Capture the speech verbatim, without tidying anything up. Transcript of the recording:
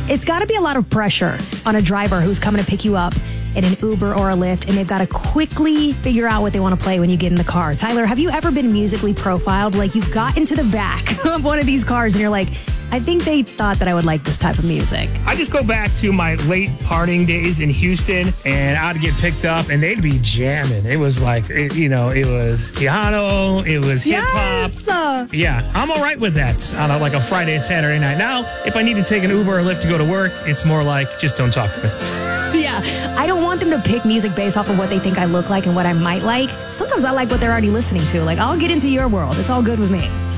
it's got to be a lot of pressure on a driver who's coming to pick you up in an Uber or a Lyft, and they've got to quickly figure out what they want to play when you get in the car. Tyler, have you ever been musically profiled? Like, you got into the back of one of these cars and you're like, I think they thought that I would like this type of music. I just go back to my late partying days in Houston, and I'd get picked up, and they'd be jamming. It was like, it, you know, it was Tejano, it was hip hop. Yes! Yeah, I'm all right with that on a, like a Friday, Saturday night. Now, if I need to take an Uber or Lyft to go to work, it's more like, just don't talk to me. Yeah, I don't want them to pick music based off of what they think I look like and what I might like. Sometimes I like what they're already listening to. Like, I'll get into your world. It's all good with me.